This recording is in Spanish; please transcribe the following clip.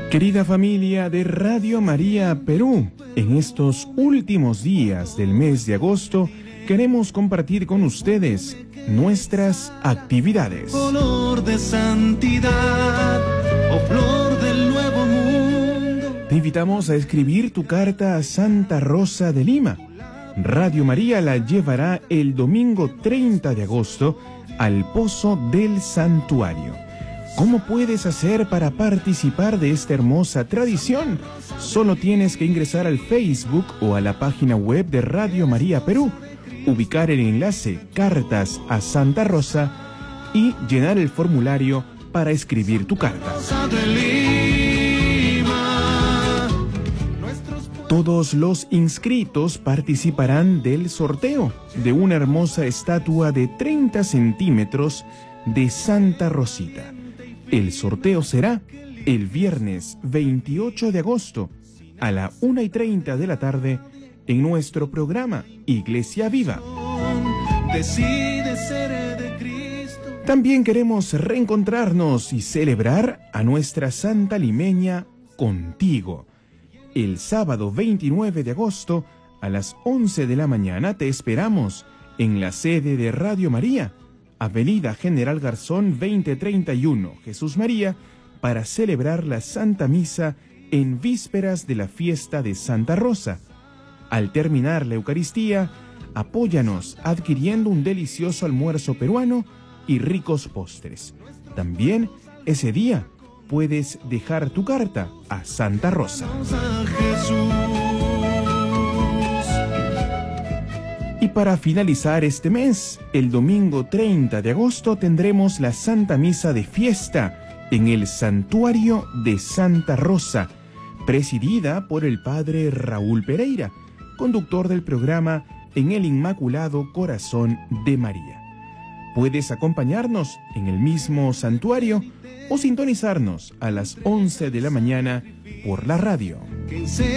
Querida familia de Radio María Perú, en estos últimos días del mes de agosto queremos compartir con ustedes nuestras actividades. Color de santidad o flor del nuevo mundo. Te invitamos a escribir tu carta a Santa Rosa de Lima. Radio María la llevará el domingo 30 de agosto al Pozo del Santuario. ¿Cómo puedes hacer para participar de esta hermosa tradición? Solo tienes que ingresar al Facebook o a la página web de Radio María Perú, ubicar el enlace Cartas a Santa Rosa y llenar el formulario para escribir tu carta. Todos los inscritos participarán del sorteo de una hermosa estatua de 30 centímetros de Santa Rosita. El sorteo será el viernes 28 de agosto a la 1:30 de la tarde en nuestro programa Iglesia Viva. También queremos reencontrarnos y celebrar a nuestra Santa Limeña contigo. El sábado 29 de agosto a las 11 de la mañana te esperamos en la sede de Radio María, Avenida General Garzón 2031, Jesús María, para celebrar la Santa Misa en vísperas de la fiesta de Santa Rosa. Al terminar la Eucaristía, apóyanos adquiriendo un delicioso almuerzo peruano y ricos postres. También ese día puedes dejar tu carta a Santa Rosa. Y para finalizar este mes, el domingo 30 de agosto tendremos la Santa Misa de fiesta en el Santuario de Santa Rosa, presidida por el Padre Raúl Pereira, conductor del programa En el Inmaculado Corazón de María. Puedes acompañarnos en el mismo santuario o sintonizarnos a las 11 de la mañana por la radio.